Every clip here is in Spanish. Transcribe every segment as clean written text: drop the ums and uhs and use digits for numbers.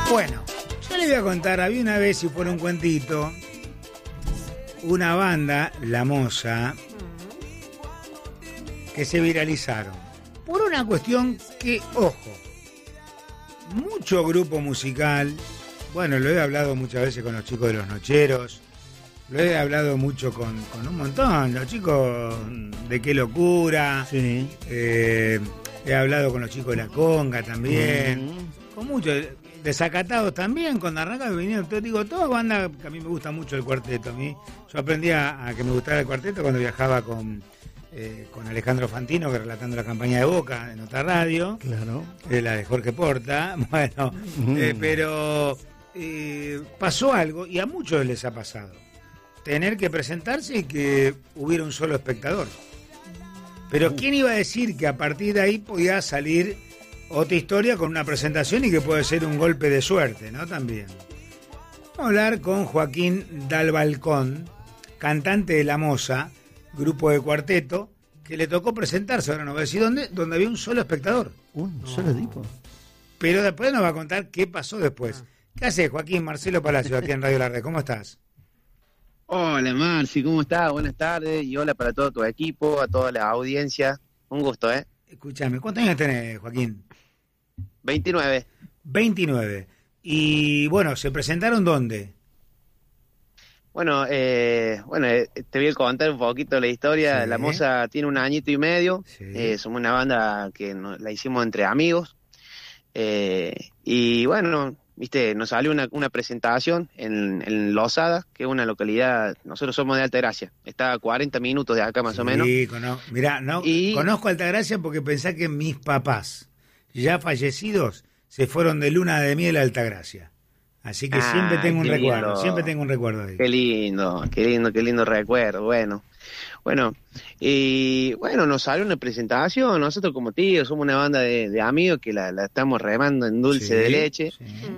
Bueno, yo les voy a contar, había una vez, si fuera un cuentito, una banda, La Moza, que se viralizaron. Por una cuestión que, ojo, mucho grupo musical, bueno, lo he hablado muchas veces con los chicos de Los Nocheros, lo he hablado mucho con un montón, los chicos de Qué Locura, sí. He hablado con los chicos de La Conga también, con muchos, Desacatados también, cuando arranca vinieron, digo, todas bandas que a mí me gusta mucho el cuarteto. Yo aprendí a que me gustara el cuarteto cuando viajaba con Alejandro Fantino, que relatando la campaña de Boca en otra radio, claro, la de Jorge Porta, bueno, pero pasó algo, y a muchos les ha pasado, tener que presentarse y que hubiera un solo espectador. Pero ¿quién iba a decir que a partir de ahí podía salir otra historia con una presentación y que puede ser un golpe de suerte, ¿no? También. Vamos a hablar con Joaquín Dalbalcón, cantante de La Moza, grupo de cuarteto, que le tocó presentarse, ahora no voy a decir dónde, donde había un solo espectador. Solo tipo. Pero después nos va a contar qué pasó después. ¿Qué haces, Joaquín? Marcelo Palacio, aquí en Radio La Red. ¿Cómo estás? Hola, Marci, ¿cómo estás? Buenas tardes y hola para todo tu equipo, a toda la audiencia. Un gusto, ¿eh? Escúchame, ¿cuántos años tenés, Joaquín? 29. 29. Y bueno, ¿se presentaron dónde? Bueno, te voy a contar un poquito la historia. Sí. La Moza tiene 1 añito y medio. Sí. Somos una banda que la hicimos entre amigos. Y bueno, viste, nos salió una presentación en Losada, que es una localidad, nosotros somos de Altagracia, está a 40 minutos de acá más o menos. Sí, conozco Altagracia porque pensé que mis papás, ya fallecidos, se fueron de luna de miel a Altagracia. Así que siempre tengo un recuerdo de ahí. Qué lindo recuerdo, Bueno, y bueno, nos salió una presentación, nosotros como tíos somos una banda de amigos que la estamos remando en dulce de leche,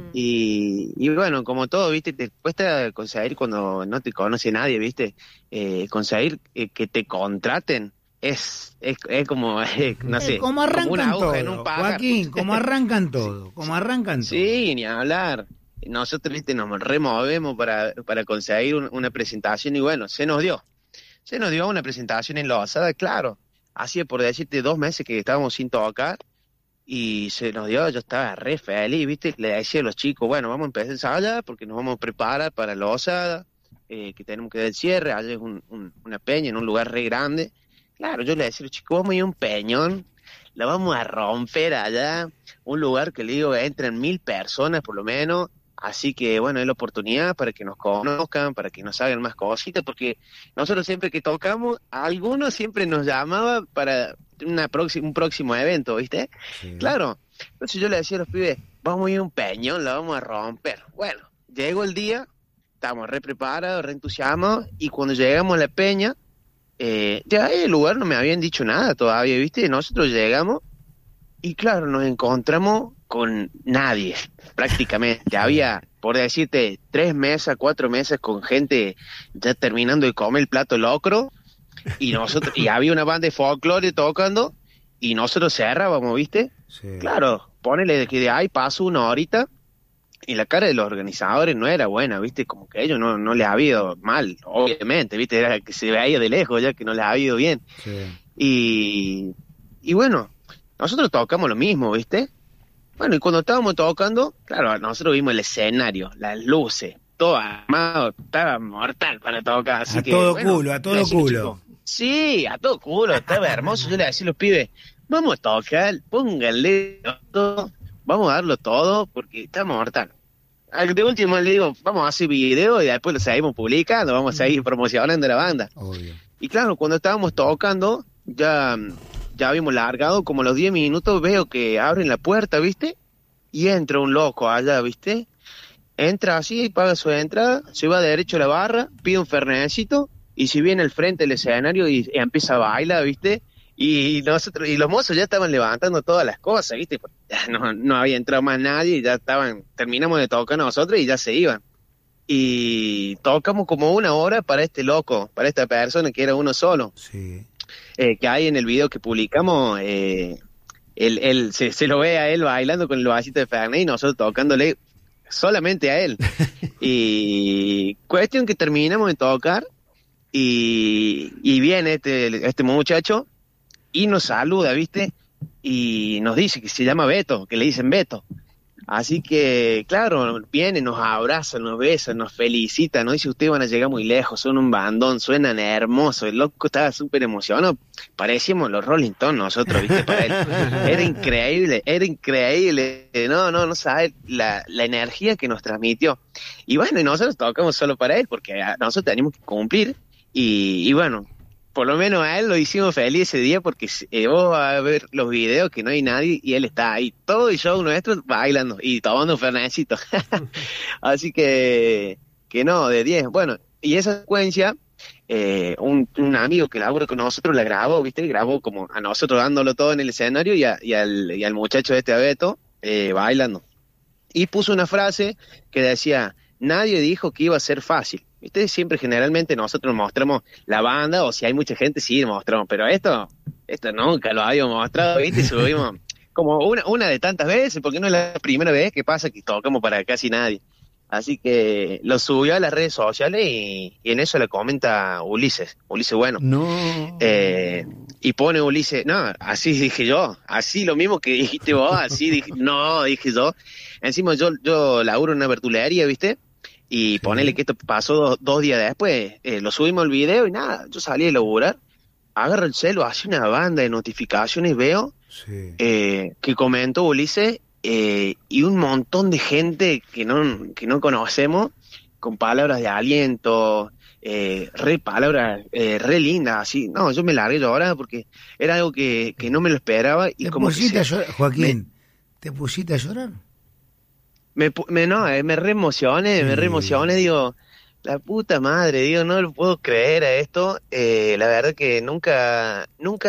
y bueno, como todo, viste, te cuesta conseguir cuando no te conoce nadie, viste, conseguir que te contraten, es como, no sé, como arrancan como una aguja todo, en un pajar. Joaquín, como arrancan todo, Sí, ni hablar. Nosotros, viste, nos removemos para conseguir una presentación y bueno, se nos dio una presentación en Losada, claro, hacía por decirte 2 meses que estábamos sin tocar y se nos dio, yo estaba re feliz, viste, le decía a los chicos, bueno, vamos a empezar a ensayar porque nos vamos a preparar para Losada, que tenemos que dar el cierre, allá es una peña en un lugar re grande, claro, yo le decía a los chicos, vamos a ir a un peñón, la vamos a romper allá, un lugar que le digo, entran 1000 personas por lo menos. Así que, bueno, es la oportunidad para que nos conozcan, para que nos hagan más cositas, porque nosotros siempre que tocamos, algunos siempre nos llamaba para un próximo evento, ¿viste? Sí. Claro. Entonces yo le decía a los pibes, vamos a ir a un peñón, la vamos a romper. Bueno, llegó el día, estábamos re preparados, re entusiasmados, y cuando llegamos a la peña, ya el lugar no me habían dicho nada todavía, ¿viste? Nosotros llegamos, y claro, nos encontramos con nadie, prácticamente. Había, por decirte, 3 mesas, 4 mesas con gente ya terminando de comer el plato locro, y nosotros, y había una banda de folclore tocando, y nosotros cerrábamos, ¿viste? Sí. Claro, ponele que de ahí pasó 1 horita, y la cara de los organizadores no era buena, ¿viste? Como que a ellos no les había ido mal, obviamente, ¿viste? Era que se veía de lejos ya que no les había ido bien. Sí. Y bueno, nosotros tocamos lo mismo, ¿viste? Bueno, y cuando estábamos tocando, claro, nosotros vimos el escenario, las luces, todo armado, estaba mortal para tocar. Así a todo culo. Chicos, sí, a todo culo, estaba hermoso. Yo le decía a los pibes, vamos a tocar, pónganle todo, vamos a darlo todo, porque está mortal. De último le digo, vamos a hacer video y después lo seguimos publicando, vamos a seguir promocionando la banda. Obvio. Y claro, cuando estábamos tocando, ya habíamos largado, como a los 10 minutos veo que abren la puerta, ¿viste? Y entra un loco allá, ¿viste? Entra así, paga su entrada, se va derecho a la barra, pide un fernecito, y se viene al frente del escenario y empieza a bailar, ¿viste? Y nosotros, y los mozos ya estaban levantando todas las cosas, ¿viste? No había entrado más nadie, y ya terminamos de tocar nosotros y ya se iban. Y tocamos como 1 hora para este loco, para esta persona que era uno solo. Sí. Que hay en el video que publicamos, él se lo ve a él bailando con el vasito de Fernet y nosotros tocándole solamente a él. Y cuestión que terminamos de tocar y viene este muchacho y nos saluda, ¿viste? Y nos dice que se llama Beto, que le dicen Beto. Así que, claro, viene, nos abraza, nos besa, nos felicita, nos dice, ustedes van a llegar muy lejos, son un bandón, suenan hermosos. El loco estaba súper emocionado, parecíamos los Rolling Stones nosotros, ¿viste? Para él. Era increíble. No sabes la energía que nos transmitió. Y bueno, y nosotros tocamos solo para él, porque nosotros teníamos que cumplir. Y bueno, por lo menos a él lo hicimos feliz ese día, porque vos vas a ver los videos que no hay nadie y él está ahí, todo el show nuestro bailando y tomando un fernecito. Así que no, de 10. Bueno, y esa secuencia, un amigo que labura con nosotros la grabó, ¿viste? Grabó como a nosotros dándolo todo en el escenario y al muchacho a Beto bailando. Y puso una frase que decía, nadie dijo que iba a ser fácil. ¿Viste? Siempre generalmente nosotros mostramos la banda, o si hay mucha gente sí mostramos, pero esto nunca lo habíamos mostrado, ¿viste? Subimos como una de tantas veces, porque no es la primera vez que pasa que tocamos para casi nadie. Así que lo subió a las redes sociales y en eso le comenta Ulises Bueno. No. Y pone Ulises, no, así dije yo, así lo mismo que dijiste vos, así dije yo. Encima yo laburo en una verdulería, ¿viste? Y ponele que esto pasó dos días después, lo subimos el video y nada, yo salí a laburar, agarro el celu, hace una banda de notificaciones, veo que comentó Ulises y un montón de gente que no conocemos, con palabras de aliento, palabras re lindas, así. No, yo me largué a llorar porque era algo que no me lo esperaba. Y ¿Te como pusiste a llorar, Joaquín? ¿Te pusiste a llorar? Me re emocioné, digo, la puta madre, digo, no lo puedo creer a esto. La verdad que nunca,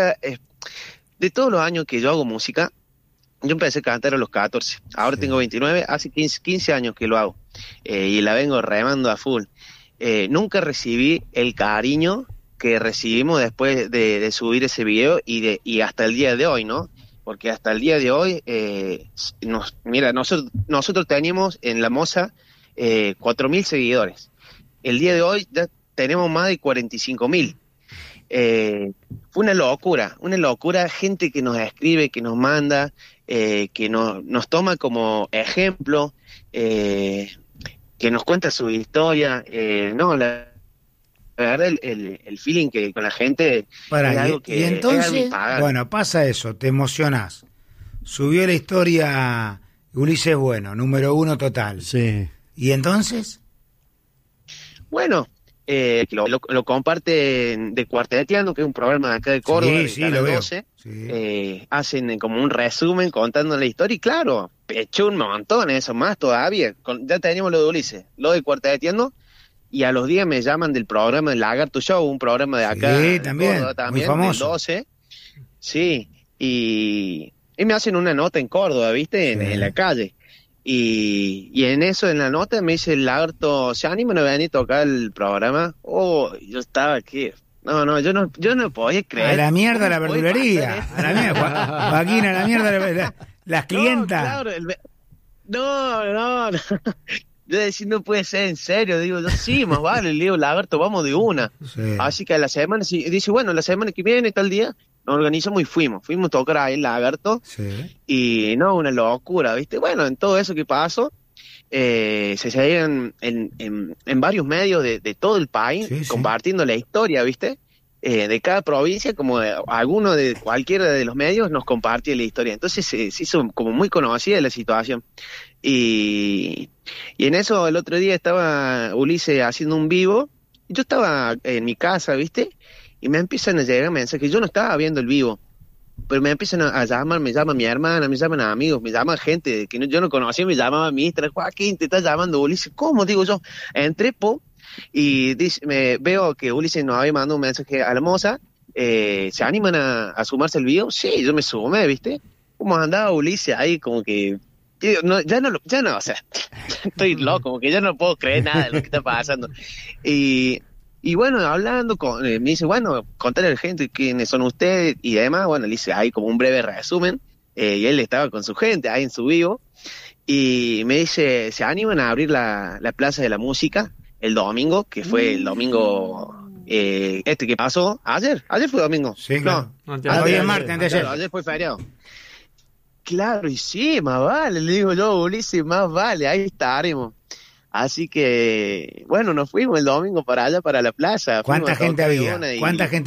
de todos los años que yo hago música, yo empecé a cantar a los 14, ahora tengo 29, hace 15 años que lo hago, y la vengo remando a full. Nunca recibí el cariño que recibimos después de subir ese video y hasta el día de hoy, ¿no? Porque hasta el día de hoy, nosotros teníamos en La Moza 4.000 seguidores. El día de hoy ya tenemos más de 45.000. Fue una locura, gente que nos escribe, que nos manda, que nos toma como ejemplo, que nos cuenta su historia. La verdad, el feeling que con la gente es algo que y entonces, es bueno, pasa eso, te emocionás. Subió la historia Ulises Bueno, número 1 total. Sí. ¿Y entonces? Bueno, lo comparten de Cuarteteando, que es un programa de acá de Córdoba, sí, lo veo. 12. Sí. Hacen como un resumen contando la historia y claro, echó un montón eso, más todavía. Ya teníamos lo de Ulises, lo de Cuarteteando. Y a los días me llaman del programa del Lagarto Show, un programa de acá. Sí, también, muy famoso. Del 12. Sí, y me hacen una nota en Córdoba, ¿viste? Sí. En la calle. Y en eso, en la nota, me dice el Lagarto, ¿se animan a venir a tocar el programa? Oh, yo estaba aquí. No, yo no podía creer. A la mierda la verdulería. A la mierda, Joaquín, a la mierda las clientas. No, claro, no. Yo decía, no puede ser en serio, digo, yo sí, más vale, le digo, Lagarto, vamos de una. Sí. Así que a la semana, dice, bueno, la semana que viene, tal día, nos organizamos y fuimos a tocar ahí en Lagarto, y no, una locura, ¿viste? Bueno, en todo eso que pasó, se seguían en varios medios de todo el país, compartiendo la historia, ¿viste? De cada provincia, como alguno de cualquiera de los medios nos compartía la historia. Entonces se hizo como muy conocida la situación. Y en eso el otro día estaba Ulises haciendo un vivo, y yo estaba en mi casa, ¿viste? Y me empiezan a llegar mensajes, yo no estaba viendo el vivo, pero me empiezan a llamar, me llama mi hermana, me llaman amigos, me llama gente que yo no conocía, me llamaba a mi Joaquín, te está llamando Ulises, ¿cómo? Digo yo, entré, y veo que Ulises nos había mandado un mensaje a La Moza, ¿se animan a sumarse al vivo? Sí, yo me sumé, ¿viste? ¿Cómo andaba Ulises ahí? Como que ya no, o sea, estoy loco, como que ya no puedo creer nada de lo que está pasando. Y bueno, hablando me dice, bueno, contarle a la gente quiénes son ustedes y demás. Bueno, le hice ahí como un breve resumen, y él estaba con su gente ahí en su vivo. y me dice, ¿se animan a abrir la Plaza de la Música el domingo? Que fue el domingo que pasó. ¿Ayer fue domingo? Sí, claro. No, Hoy es martes, antes de ayer. Claro, ayer fue feriado. Claro, y sí, más vale, le digo yo, Ulises, más vale, ahí estaremos. Así que, bueno, nos fuimos el domingo para allá, para la plaza. ¿Cuánta gente había? Y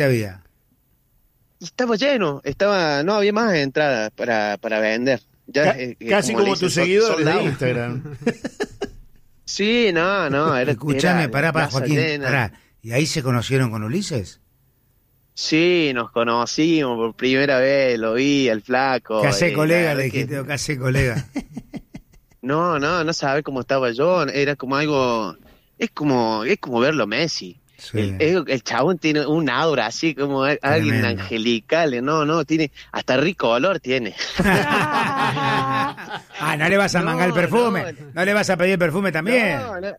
estaba lleno, no había más entradas para vender. Ya, casi como tus seguidores de Instagram. Sí, no, era... Escuchame, pará, Joaquín, pará. ¿Y ahí se conocieron con Ulises? Sí, nos conocimos por primera vez, lo vi, el flaco. ¿Qué hace, colega? Le dijiste, ¿qué hace, colega? No sabe cómo estaba yo, era como algo, es como verlo Messi. Sí. El chabón tiene un aura así como alguien angelical, no, tiene, hasta rico olor tiene. No le vas a mangar el perfume, no le vas a pedir perfume también.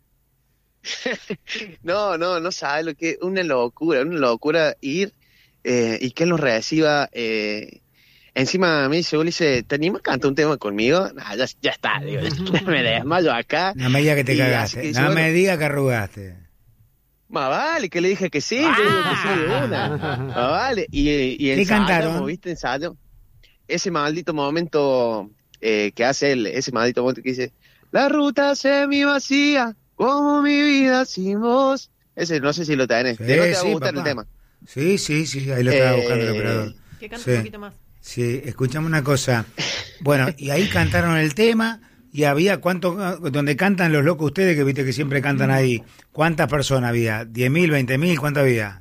No sabe lo que es una locura ir y que él nos reciba. Encima me dice, Ulises, ¿te animas a cantar un tema conmigo? Ya está, digo, me desmayo acá. No me digas que te cagaste, me digas que arrugaste. Más vale, que le dije que sí, yo digo que sí de una. Más vale, y ensayamos, ¿viste? Ensayo. Ese maldito momento que hace él, ese maldito momento que dice, la ruta semi vacía, como mi vida sin vos. Ese, no sé si lo tenés. Sí, ¿Te va a gustar papá. el tema? Sí, ahí lo estaba buscando el operador. Que cante un poquito más. Sí, escuchame una cosa. Bueno, y ahí cantaron el tema, y había donde cantan los locos ustedes, que viste que siempre cantan ahí. ¿Cuántas personas había? ¿10.000, 20.000? ¿Cuánto había?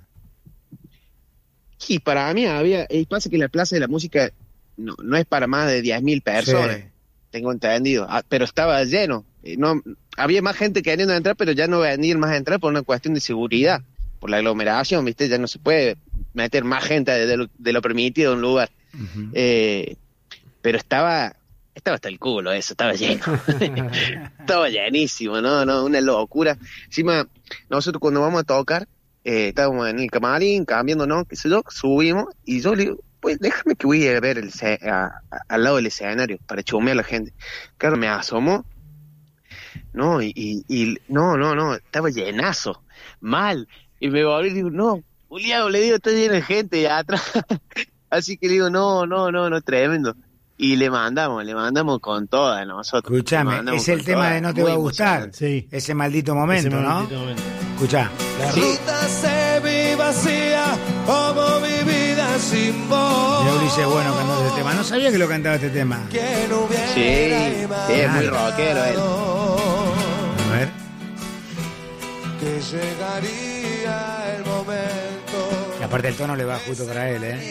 Y para mí había, y pasa que la Plaza de la Música no es para más de 10.000 personas, Sí. tengo entendido, pero estaba lleno. No, había más gente queriendo entrar, pero ya no vendían más entrar por una cuestión de seguridad, por la aglomeración, ¿viste? Ya no se puede meter más gente de lo permitido en un lugar. Uh-huh. Pero estaba hasta el culo eso, estaba lleno. Estaba llenísimo, no, una locura. Encima, nosotros cuando vamos a tocar, estábamos en el camarín, cambiándonos, qué sé yo, subimos, y yo le digo, pues déjame que voy a ver al lado del escenario, para chumear a la gente. Claro, me asomó, no, no, estaba llenazo, mal. Y me volví y digo, no, Julián, le digo, está lleno de gente atrás. Así que le digo, no, tremendo. Y le mandamos con toda nosotros. Escuchame, es el tema de No te va a gustar. Sí. Ese maldito momento, ¿no? Escuchá. La ruta se ve vacía como mi vida sin vos. Y Ulises, bueno, cantó ese tema. No sabía que lo cantaba este tema. Que no hubiera Sí, es muy rockero él. A ver. Que llegaría el momento. Y aparte el tono le va justo para él, ¿eh?